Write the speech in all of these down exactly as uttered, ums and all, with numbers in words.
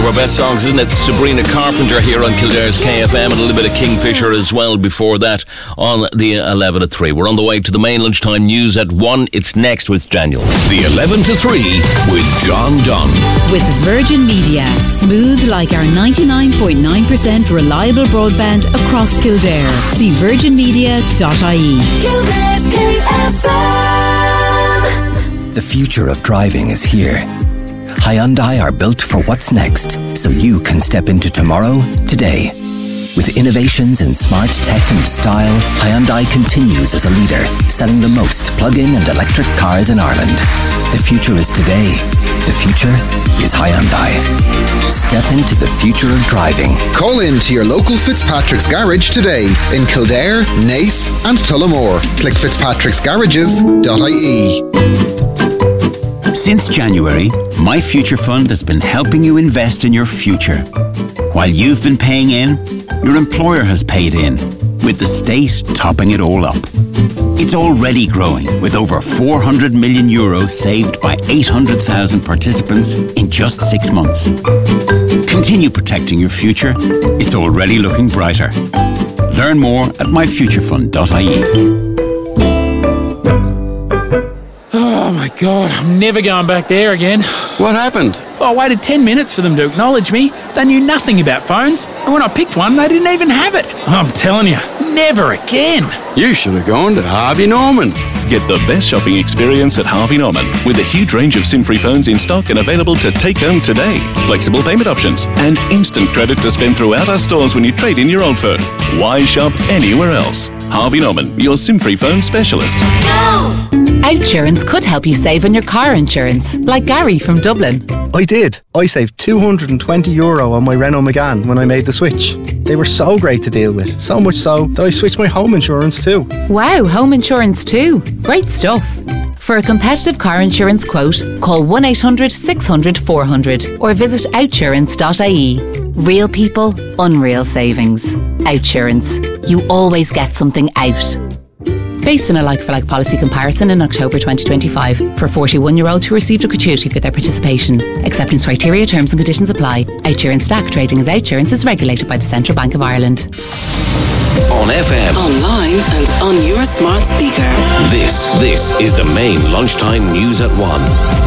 of our best songs, isn't it? Sabrina Carpenter here on Kildare's K F M, and a little bit of Kingfisher as well before that on the eleven to three. We're on the way to the main lunchtime news at one. It's next with Daniel. The eleven to three with John Dunn. With Virgin Media. Smooth like our ninety-nine point nine percent reliable broadband across Kildare. See virgin media dot I E. Kildare's K F M. The future of driving is here. Hyundai are built for what's next, so you can step into tomorrow, today. With innovations in smart tech and style, Hyundai continues as a leader, selling the most plug-in and electric cars in Ireland. The future is today. The future is Hyundai. Step into the future of driving. Call in to your local Fitzpatrick's Garage today in Kildare, Naas and Tullamore. Click fitzpatricks garages dot I E. Since January, My Future Fund has been helping you invest in your future. While you've been paying in, your employer has paid in, with the state topping it all up. It's already growing, with over four hundred million euros saved by eight hundred thousand participants in just six months. Continue protecting your future. It's already looking brighter. Learn more at my future fund dot I E. Oh my God, I'm never going back there again. What happened? Oh, I waited ten minutes for them to acknowledge me. They knew nothing about phones, and when I picked one, they didn't even have it. I'm telling you, never again. You should have gone to Harvey Norman. Get the best shopping experience at Harvey Norman, with a huge range of SIM-free phones in stock and available to take home today. Flexible payment options and instant credit to spend throughout our stores when you trade in your old phone. Why shop anywhere else? Harvey Norman, your SIM-free phone specialist. Go! Outsurance could help you save on your car insurance, like Gary from Dublin. I did. I saved two hundred twenty euro on my Renault Megane when I made the switch. They were so great to deal with, so much so that I switched my home insurance too. Wow, home insurance too. Great stuff. For a competitive car insurance quote, call one eight hundred six hundred four hundred or visit outsurance dot I E. Real people, unreal savings. Outsurance. You always get something out. Based on a like-for-like policy comparison in October twenty twenty-five for forty-one-year-olds who received a gratuity for their participation. Acceptance criteria, terms and conditions apply. Outsurance S T A C trading as Outsurance is regulated by the Central Bank of Ireland. On F M. Online and on your smart speaker. This, this is the main lunchtime news at one.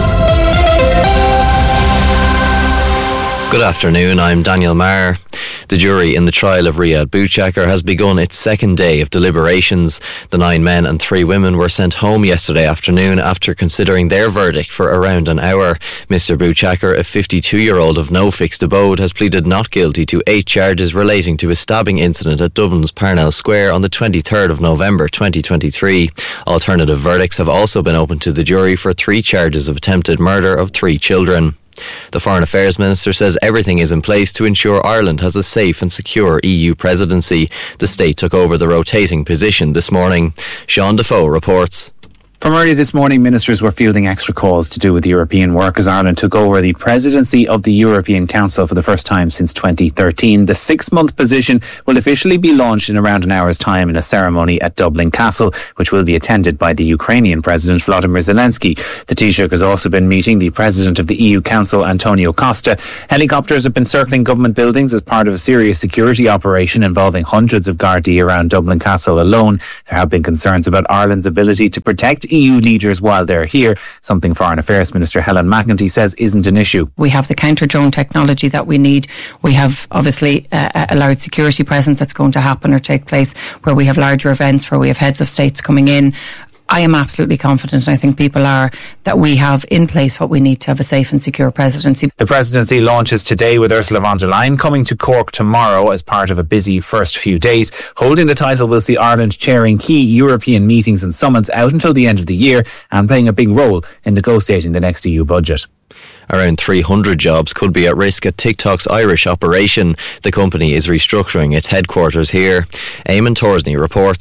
Good afternoon, I'm Daniel Marr. The jury in the trial of Riyad Bouchakar has begun its second day of deliberations. The nine men and three women were sent home yesterday afternoon after considering their verdict for around an hour. Mister Bouchakar, a fifty-two-year-old of no fixed abode, has pleaded not guilty to eight charges relating to a stabbing incident at Dublin's Parnell Square on the twenty-third of November twenty twenty-three. Alternative verdicts have also been opened to the jury for three charges of attempted murder of three children. The Foreign Affairs Minister says everything is in place to ensure Ireland has a safe and secure E U presidency. The state took over the rotating position this morning. Sean Defoe reports. From early this morning, ministers were fielding extra calls to do with European work as Ireland took over the presidency of the European Council for the first time since twenty thirteen. The six-month position will officially be launched in around an hour's time in a ceremony at Dublin Castle, which will be attended by the Ukrainian President Volodymyr Zelensky. The Taoiseach has also been meeting the President of the E U Council, Antonio Costa. Helicopters have been circling government buildings as part of a serious security operation involving hundreds of Gardaí around Dublin Castle alone. There have been concerns about Ireland's ability to protect E U leaders while they're here, something Foreign Affairs Minister Helen McEntee says isn't an issue. We have the counter-drone technology that we need. We have obviously uh, a large security presence that's going to happen or take place where we have larger events, where we have heads of states coming in. I am absolutely confident, and I think people are, that we have in place what we need to have a safe and secure presidency. The presidency launches today with Ursula von der Leyen coming to Cork tomorrow as part of a busy first few days. Holding the title will see Ireland chairing key European meetings and summits out until the end of the year and playing a big role in negotiating the next E U budget. Around three hundred jobs could be at risk at TikTok's Irish operation. The company is restructuring its headquarters here. Eamon Torsney reports.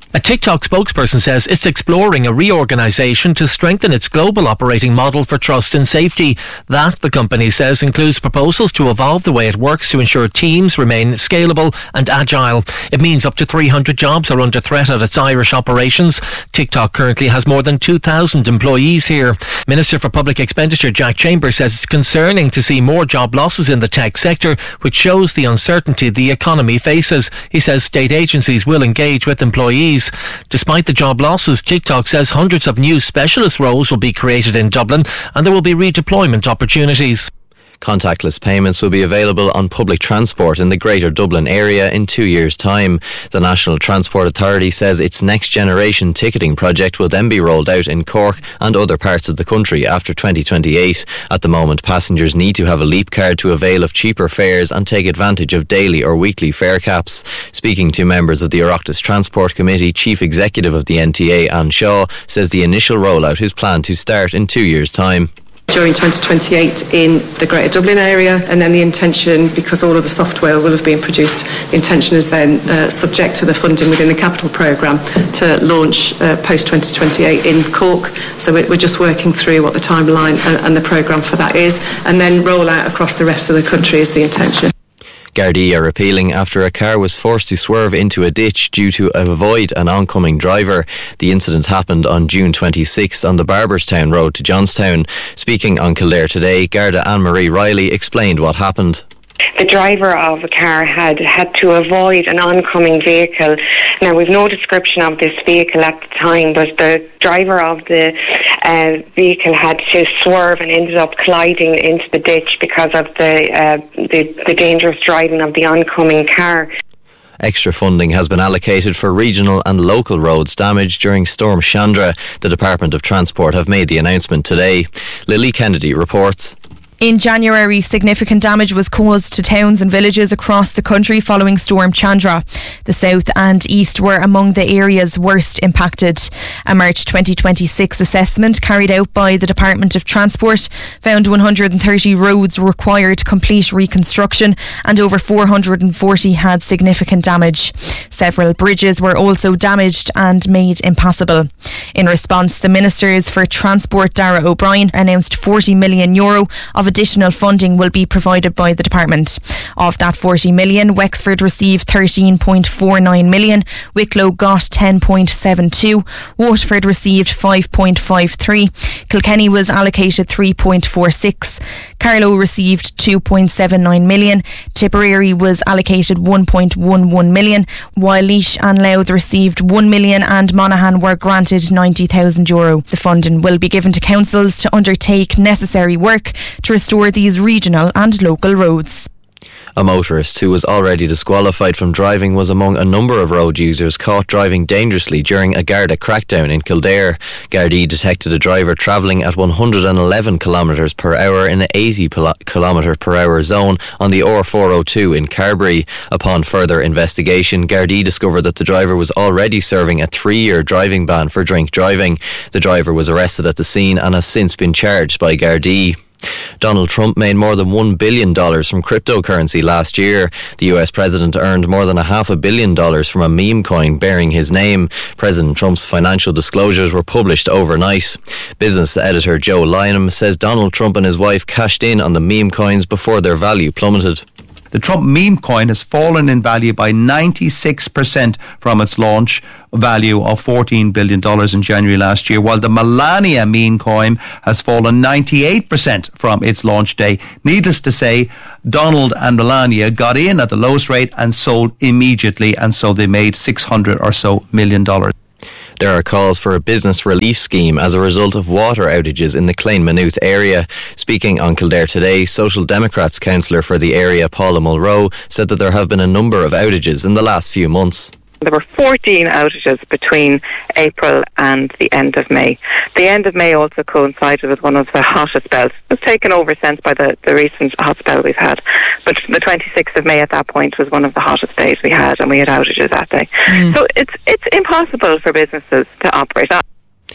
A TikTok spokesperson says it's exploring a reorganisation to strengthen its global operating model for trust and safety. That, the company says, includes proposals to evolve the way it works to ensure teams remain scalable and agile. It means up to three hundred jobs are under threat at its Irish operations. TikTok currently has more than two thousand employees here. Minister for Public Expenditure Jack Chambers says it's concerning to see more job losses in the tech sector, which shows the uncertainty the economy faces. He says state agencies will engage with employees. Despite the job losses, TikTok says hundreds of new specialist roles will be created in Dublin and there will be redeployment opportunities. Contactless payments will be available on public transport in the Greater Dublin area in two years' time. The National Transport Authority says its next generation ticketing project will then be rolled out in Cork and other parts of the country after twenty twenty-eight. At the moment, passengers need to have a Leap card to avail of cheaper fares and take advantage of daily or weekly fare caps. Speaking to members of the Oireachtas Transport Committee, Chief Executive of the N T A, Anne Shaw, says the initial rollout is planned to start in two years' time. During twenty twenty-eight in the Greater Dublin area, and then the intention, because all of the software will have been produced, the intention is then, uh, subject to the funding within the capital programme, to launch uh, post twenty twenty-eight in Cork. So we're just working through what the timeline and the programme for that is, and then roll out across the rest of the country is the intention. Gardaí are appealing after a car was forced to swerve into a ditch due to avoid an oncoming driver. The incident happened on June twenty-sixth on the Barberstown Road to Johnstown. Speaking on Kildare Today, Garda Anne-Marie Riley explained what happened. The driver of the car had had to avoid an oncoming vehicle. Now, we've no description of this vehicle at the time, but the driver of the uh, vehicle had to swerve and ended up colliding into the ditch because of the, uh, the, the dangerous driving of the oncoming car. Extra funding has been allocated for regional and local roads damaged during Storm Chandra. The Department of Transport have made the announcement today. Lily Kennedy reports. In January, significant damage was caused to towns and villages across the country following Storm Chandra. The south and east were among the areas worst impacted. A March twenty twenty-six assessment carried out by the Department of Transport found one hundred thirty roads required complete reconstruction and over four hundred forty had significant damage. Several bridges were also damaged and made impassable. In response, the Ministers for Transport, Darragh O'Brien, announced forty million euro of additional funding will be provided by the department. Of that forty million, Wexford received thirteen point four nine million, Wicklow got ten point seven two, Waterford received five point five three, Kilkenny was allocated three point four six, Carlow received two point seven nine million, Tipperary was allocated one point one one million, while Laois and Louth received one million and Monaghan were granted ninety thousand euro. The funding will be given to councils to undertake necessary work to restore these regional and local roads. A motorist who was already disqualified from driving was among a number of road users caught driving dangerously during a Garda crackdown in Kildare. Gardaí detected a driver travelling at one hundred eleven kilometres per hour in an eighty kilometre per hour zone on the R four oh two in Carbery. Upon further investigation, Gardaí discovered that the driver was already serving a three-year driving ban for drink driving. The driver was arrested at the scene and has since been charged by Gardaí. Donald Trump made more than one billion dollars from cryptocurrency last year. The U S president earned more than a half a billion dollars from a meme coin bearing his name. President Trump's financial disclosures were published overnight. Business editor Joe Lynham says Donald Trump and his wife cashed in on the meme coins before their value plummeted. The Trump meme coin has fallen in value by ninety-six percent from its launch value of fourteen billion dollars in January last year, while the Melania meme coin has fallen ninety-eight percent from its launch day. Needless to say, Donald and Melania got in at the lowest rate and sold immediately, and so they made six hundred or so million dollars. There are calls for a business relief scheme as a result of water outages in the Clane Maynooth area. Speaking on Kildare Today, Social Democrats councillor for the area, Paula Mulroe, said that there have been a number of outages in the last few months. There were fourteen outages between April and the end of May. The end of May also coincided with one of the hottest spells. It was taken over since by the, the recent hot spell we've had. But the twenty-sixth of May at that point was one of the hottest days we had, and we had outages that day. Mm. So it's it's impossible for businesses to operate.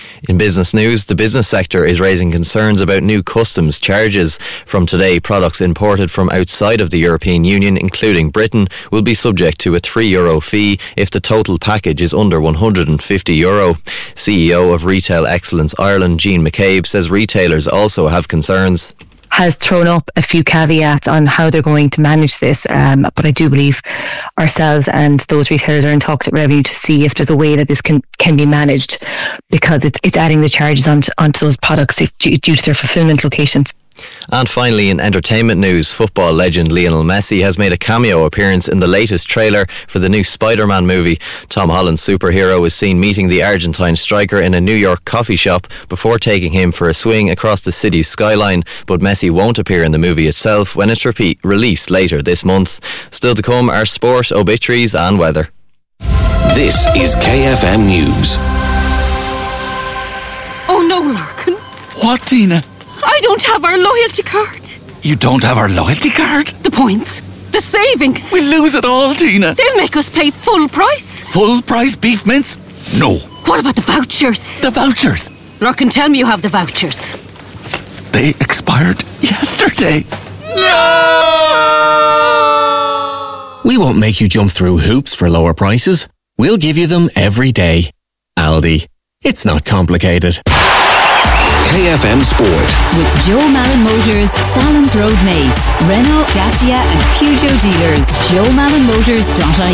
In business news, the business sector is raising concerns about new customs charges. From today, products imported from outside of the European Union, including Britain, will be subject to a three euro fee if the total package is under one hundred fifty euro. C E O of Retail Excellence Ireland, Jean McCabe, says retailers also have concerns. Has thrown up a few caveats on how they're going to manage this, um, but I do believe ourselves and those retailers are in talks at Revenue to see if there's a way that this can, can be managed, because it's it's adding the charges onto, onto those products if, due to their fulfilment locations. And finally, in entertainment news, football legend Lionel Messi has made a cameo appearance in the latest trailer for the new Spider-Man movie. Tom Holland's superhero is seen meeting the Argentine striker in a New York coffee shop before taking him for a swing across the city's skyline. But Messi won't appear in the movie itself when it's repeat released later this month. Still to come are sport, obituaries and weather. This is K F M News. Oh no, Larkin. What, Tina? I don't have our loyalty card. You don't have our loyalty card? The points, the savings. We'll lose it all, Tina. They'll make us pay full price. Full price beef mince? No. What about the vouchers? The vouchers? Larkin, tell me you have the vouchers. They expired yesterday. No! We won't make you jump through hoops for lower prices. We'll give you them every day. Aldi. It's not complicated. K F M Sport. With Joe Malin Motors, Salons Road Nace, Renault, Dacia and Peugeot dealers. joe malin motors dot I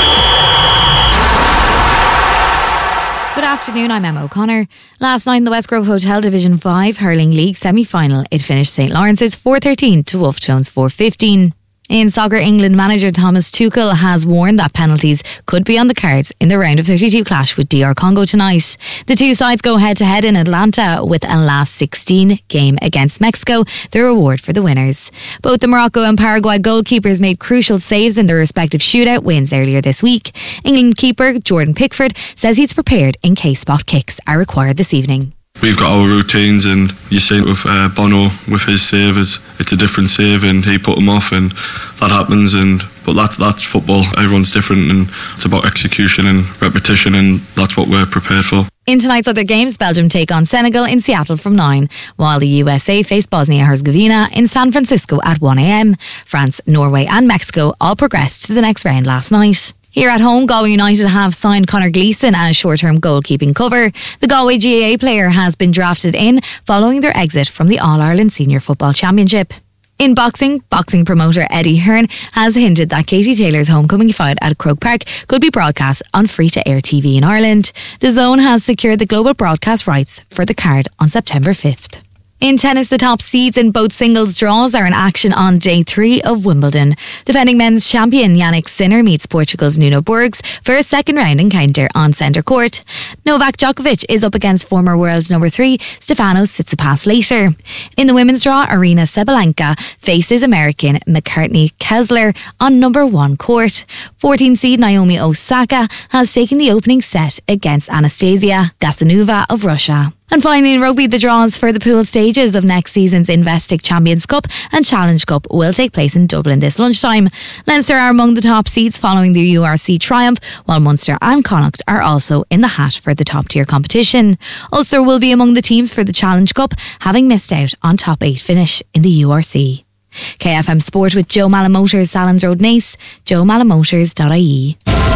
E. Good afternoon, I'm Emma O'Connor. Last night in the West Grove Hotel Division five Hurling League semi-final, it finished St Lawrence's four thirteen to Wolfe Tones four fifteen. In soccer, England manager Thomas Tuchel has warned that penalties could be on the cards in the round of thirty-two clash with D R Congo tonight. The two sides go head-to-head in Atlanta with a last sixteen game against Mexico, the reward for the winners. Both the Morocco and Paraguay goalkeepers made crucial saves in their respective shootout wins earlier this week. England keeper Jordan Pickford says he's prepared in case spot kicks are required this evening. We've got our routines, and you see it with uh, Bono with his save. It's, it's a different save, and he put him off, and that happens. And but that's that's football. Everyone's different, and it's about execution and repetition, and that's what we're prepared for. In tonight's other games, Belgium take on Senegal in Seattle from nine, while the U S A face Bosnia-Herzegovina in San Francisco at one a.m. France, Norway and Mexico all progressed to the next round last night. Here at home, Galway United have signed Conor Gleeson as short-term goalkeeping cover. The Galway G A A player has been drafted in following their exit from the All-Ireland Senior Football Championship. In boxing, boxing promoter Eddie Hearn has hinted that Katie Taylor's homecoming fight at Croke Park could be broadcast on free-to-air T V in Ireland. D A Z N has secured the global broadcast rights for the card on September fifth. In tennis, the top seeds in both singles draws are in action on day three of Wimbledon. Defending men's champion Yannick Sinner meets Portugal's Nuno Burgs for a second round encounter on centre court. Novak Djokovic is up against former world number three Stefanos Tsitsipas later. In the women's draw, Arina Sabalenka faces American McCartney Kessler on number one court. fourteen seed Naomi Osaka has taken the opening set against Anastasia Gasanova of Russia. And finally in rugby, the draws for the pool stages of next season's Investic Champions Cup and Challenge Cup will take place in Dublin this lunchtime. Leinster are among the top seeds following the U R C triumph, while Munster and Connacht are also in the hat for the top tier competition. Ulster will be among the teams for the Challenge Cup, having missed out on top eight finish in the U R C. K F M Sport with Joe Malin Motors, Salons Road Nace, joe malin motors dot I E.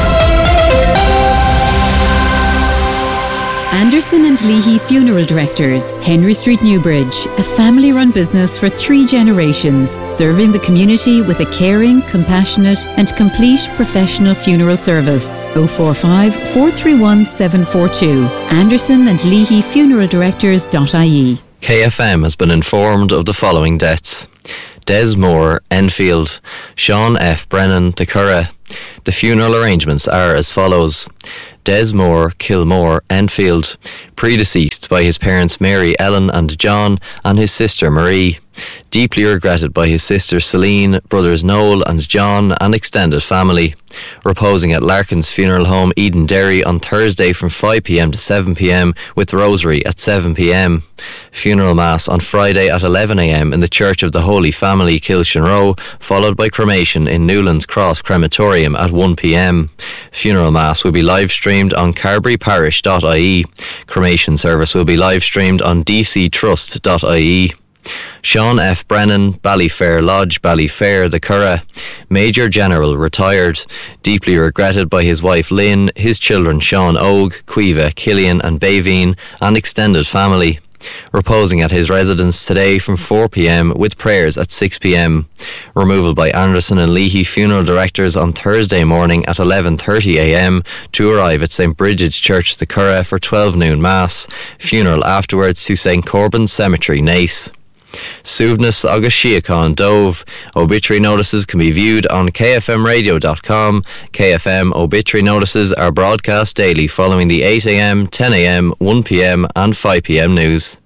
Anderson and Leahy Funeral Directors, Henry Street, Newbridge, a family-run business for three generations, serving the community with a caring, compassionate and complete professional funeral service. oh four five, four three one, seven four two. Anderson and Leahy Funeral Directors dot I E. K F M has been informed of the following deaths. Des Moore, Enfield, Sean F. Brennan, De Curra. The funeral arrangements are as follows. Des Moore, Kilmore, Enfield, predeceased by his parents Mary, Ellen and John and his sister Marie. Deeply regretted by his sister Celine, brothers Noel and John and extended family. Reposing at Larkin's Funeral Home, Eden Derry on Thursday from five p.m. to seven p.m. with Rosary at seven p.m. Funeral Mass on Friday at eleven a.m. in the Church of the Holy Family, Kilshanroe, followed by cremation in Newlands Cross Crematorium at one p.m. Funeral Mass will be live streamed on carberry parish dot I E. Cremation coronation service will be live streamed on d c trust dot i e. Sean F. Brennan, Ballyfair Lodge, Ballyfair, the Curragh. Major General retired, deeply regretted by his wife Lynn, his children Sean Ogue, Cueva, Killian and Baveen, and extended family. Reposing at his residence today from four p m with prayers at six p m. Removal by Anderson and Leahy funeral directors on Thursday morning at eleven thirty a m to arrive at St Bridget's Church, the Curragh for twelve noon Mass. Funeral afterwards to St Corbin's Cemetery, Naas. Suvnus agus Síocháin Dove. Obituary notices can be viewed on k f m radio dot com. K F M obituary notices are broadcast daily following the eight a m, ten a m, one p m and five p m news.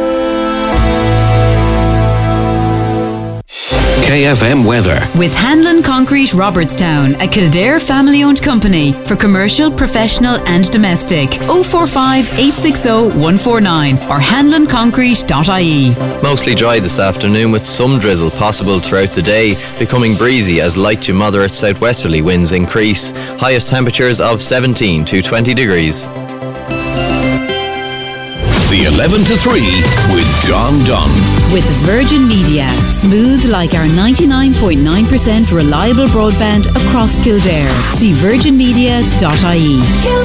K F M weather. With Hanlon Concrete Robertstown, a Kildare family-owned company for commercial, professional and domestic. oh four five, eight six oh, one four nine or hanlon concrete dot i e. Mostly dry this afternoon with some drizzle possible throughout the day, becoming breezy as light to moderate southwesterly winds increase. Highest temperatures of seventeen to twenty degrees. The eleven to three with John Dunn. With Virgin Media, smooth like our ninety-nine point nine percent reliable broadband across Kildare. See virgin media dot i e.